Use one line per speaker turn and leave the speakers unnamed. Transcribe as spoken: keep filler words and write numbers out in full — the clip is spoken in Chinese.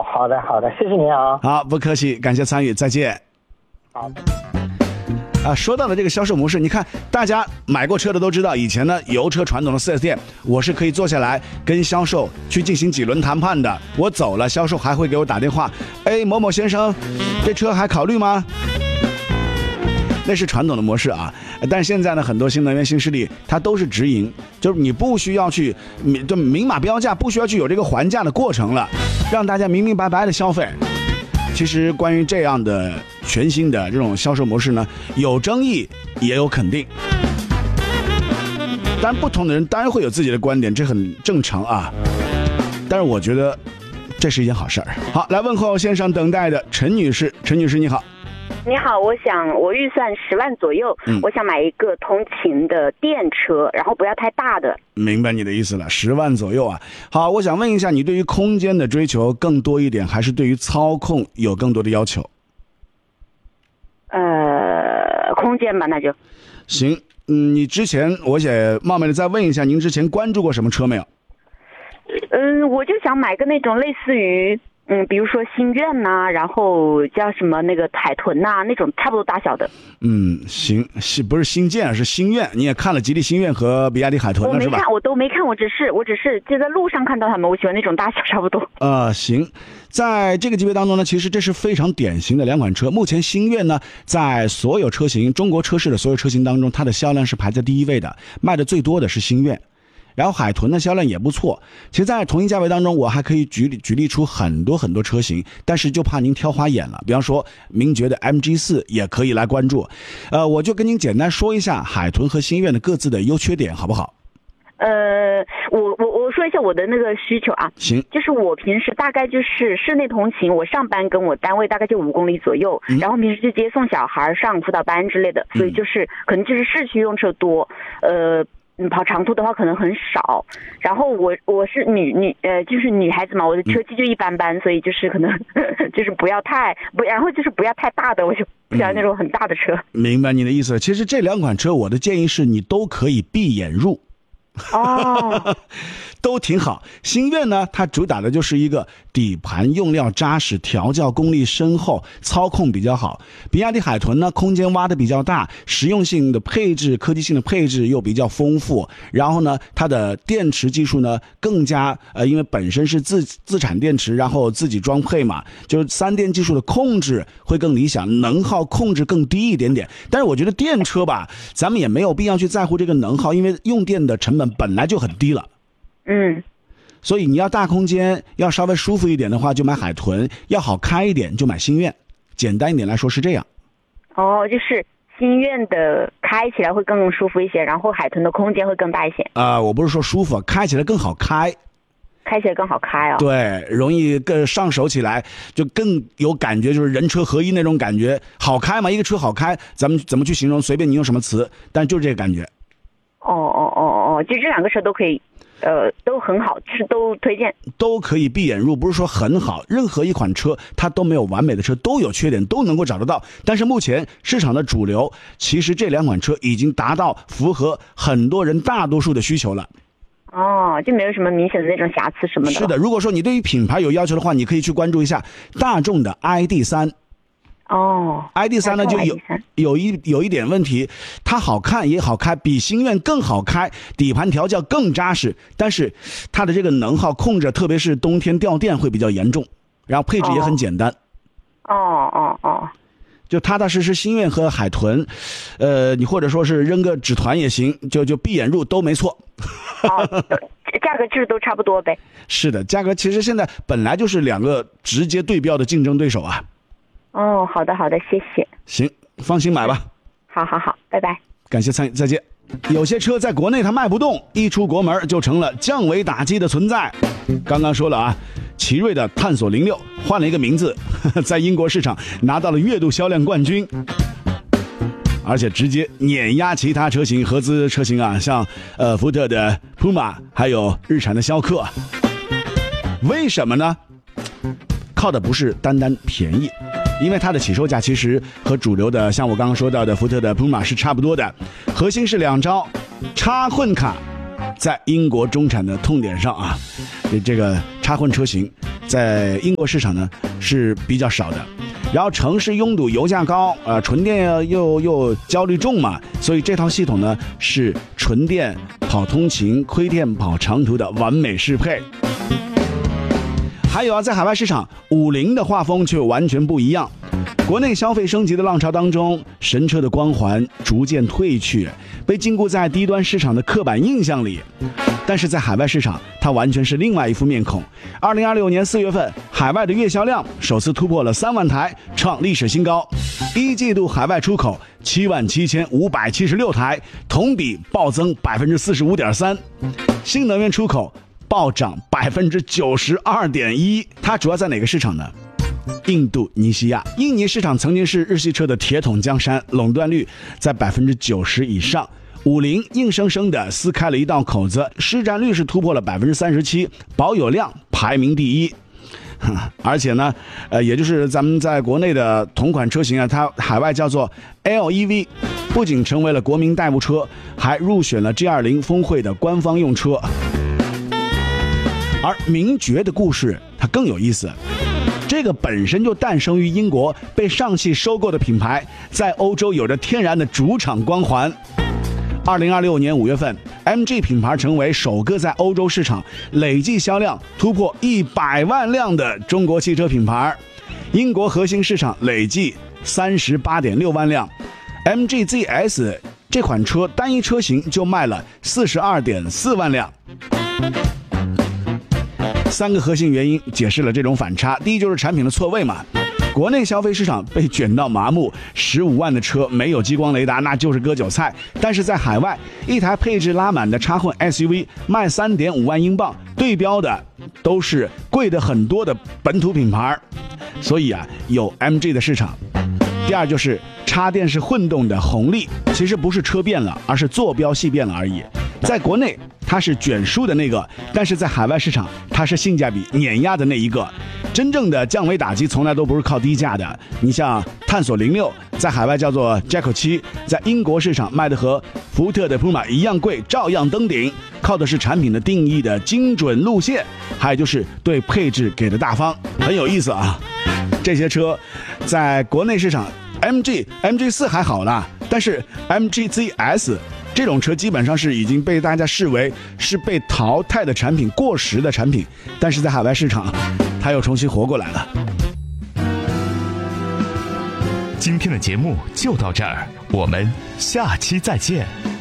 好的好的，谢谢您啊。
好，不客气，感谢参与，再见。
好。
啊，说到了这个销售模式，你看大家买过车的都知道，以前呢油车传统的 四 S 店，我是可以坐下来跟销售去进行几轮谈判的。我走了，销售还会给我打电话，哎，某某先生，这车还考虑吗？那是传统的模式啊。但现在呢，很多新能源新势力它都是直营，就是你不需要去明就明码标价，不需要去有这个还价的过程了，让大家明明白白的消费。其实关于这样的全新的这种销售模式呢，有争议也有肯定。当然不同的人当然会有自己的观点，这很正常啊。但是我觉得这是一件好事儿。好，来问候线上等待的陈女士，陈女士你好。
你好，我想我预算十万左右、嗯，我想买一个通勤的电车，然后不要太大的。
明白你的意思了，十万左右啊。好，我想问一下，你对于空间的追求更多一点，还是对于操控有更多的要求？
呃，空间吧，那就
行。嗯，你之前我也冒昧的再问一下，您之前关注过什么车没有？
嗯，我就想买个那种类似于。嗯，比如说星愿呐、啊，然后叫什么那个海豚呐、啊，那种差不多大小的。
嗯，行，是不是星舰是星愿？你也看了吉利星愿和比亚迪海豚了是吧？
我没看，我都没看，我只是我只是就在路上看到他们，我喜欢那种大小差不多。
呃，行，在这个级别当中呢，其实这是非常典型的两款车。目前星愿呢，在所有车型中国车市的所有车型当中，它的销量是排在第一位的，卖的最多的是星愿。然后海豚的销量也不错，其实在同一价位当中，我还可以举例举例出很多很多车型，但是就怕您挑花眼了。比方说名爵的 M G 四 也可以来关注，呃，我就跟您简单说一下海豚和星愿的各自的优缺点，好不好？
呃，我我我说一下我的那个需求啊，
行，
就是我平时大概就是室内通勤，我上班跟我单位大概就五公里左右、嗯，然后平时就接送小孩上辅导班之类的，所以就是可能就是市区用车多，呃。嗯，跑长途的话可能很少，然后我我是女女呃就是女孩子嘛，我的车技就一般般，嗯、所以就是可能就是不要太不，然后就是不要太大的，我就不想要那种很大的车、
嗯。明白你的意思。其实这两款车，我的建议是你都可以闭眼入。
哦，
都挺好。星愿呢，它主打的就是一个底盘用料扎实，调教功力深厚，操控比较好。比亚迪海豚呢，空间挖的比较大，实用性的配置、科技性的配置又比较丰富。然后呢，它的电池技术呢更加呃，因为本身是自自产电池，然后自己装配嘛，就是三电技术的控制会更理想，能耗控制更低一点点。但是我觉得电车吧，咱们也没有必要去在乎这个能耗，因为用电的成本本来就很低了。
嗯，
所以你要大空间，要稍微舒服一点的话，就买海豚；要好开一点，就买星愿。简单一点来说是这样。
哦，就是星愿的开起来会更舒服一些，然后海豚的空间会更大一些。
啊、呃，我不是说舒服，开起来更好开。
开起来更好开啊、哦！
对，容易更上手起来，就更有感觉，就是人车合一那种感觉，好开嘛。一个车好开，咱们怎么去形容？随便你用什么词，但就是这个感觉。
哦哦哦哦，就这两个车都可以，呃，都很好，就是都推荐，
都可以闭眼入，不是说很好。任何一款车它都没有完美的车，都有缺点，都能够找得到。但是目前市场的主流，其实这两款车已经达到符合很多人大多数的需求了。
哦，就没有什么明显的那种瑕疵什么的。
是的，如果说你对于品牌有要求的话，你可以去关注一下大众的 I D 三。
哦
，I D 三呢就有有一有一点问题，它好看也好开，比星愿更好开，底盘调教更扎实，但是它的这个能耗控制，特别是冬天掉电会比较严重，然后配置也很简单。
哦哦哦，
就踏踏实实星愿和海豚，呃，你或者说是扔个纸团也行，就就闭眼入都没错。
哦，价格质都差不多呗。
是的，价格其实现在本来就是两个直接对标的竞争对手啊。
哦，好的好的，谢谢。
行，放心买吧。
好好好，拜拜。
感谢参与，再见。有些车在国内它卖不动，一出国门就成了降维打击的存在。刚刚说了啊，奇瑞的探索零六换了一个名字，呵呵，在英国市场拿到了月度销量冠军，而且直接碾压其他车型合资车型啊，像呃福特的 Puma 还有日产的逍客。为什么呢？靠的不是单单便宜，因为它的起售价其实和主流的像我刚刚说到的福特的 Puma 是差不多的，核心是两招插混卡在英国中产的痛点上啊，这个插混车型，在英国市场呢是比较少的。然后城市拥堵，油价高，呃，纯电又又焦虑重嘛，所以这套系统呢是纯电跑通勤、亏电跑长途的完美适配。还有啊，在海外市场，五菱的画风却完全不一样。国内消费升级的浪潮当中，神车的光环逐渐褪去，被禁锢在低端市场的刻板印象里。但是在海外市场，它完全是另外一副面孔。二零二六年四月份，海外的月销量首次突破了三万台，创历史新高。一季度海外出口七万七千五百七十六台，同比暴增百分之四十五点三。新能源出口暴涨百分之九十二点一。它主要在哪个市场呢？印度尼西亚。印尼市场曾经是日系车的铁桶江山，垄断率在百分之九十以上。五菱硬生生的撕开了一道口子，市占率是突破了百分之三十七，保有量排名第一。而且呢，呃，也就是咱们在国内的同款车型啊，它海外叫做 L E V， 不仅成为了国民代步车，还入选了 G 二十 峰会的官方用车。而名爵的故事它更有意思。这个本身就诞生于英国，被上汽收购的品牌，在欧洲有着天然的主场光环。二零二六年五月份 ，M G 品牌成为首个在欧洲市场累计销量突破一百万辆的中国汽车品牌。英国核心市场累计三十八点六万辆 ，M G Z S 这款车单一车型就卖了四十二点四万辆。三个核心原因解释了这种反差。第一就是产品的错位嘛，国内消费市场被卷到麻木，十五万的车没有激光雷达那就是割韭菜。但是在海外，一台配置拉满的插混 S U V 卖 三点五万英镑，对标的都是贵的很多的本土品牌，所以啊有 M G 的市场。第二就是插电式混动的红利，其实不是车变了，而是坐标系变了而已。在国内它是卷数的那个，但是在海外市场它是性价比碾压的那一个。真正的降维打击从来都不是靠低价的。你像探索零六，在海外叫做 Jaco 七，在英国市场卖的和福特的 Puma 一样贵，照样登顶，靠的是产品的定义的精准路线，还有就是对配置给的大方。很有意思啊，这些车在国内市场 M G M G 四还好啦，但是 M G Z S这种车基本上是已经被大家视为是被淘汰的产品，过时的产品，但是在海外市场它又重新活过来了。
今天的节目就到这儿，我们下期再见。